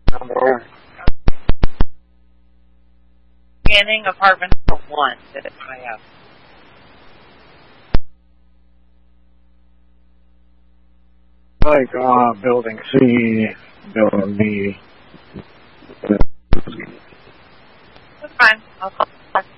number. Scanning apartment number 1. Did it high up? Like, building C, building B. That's fine. I'll call.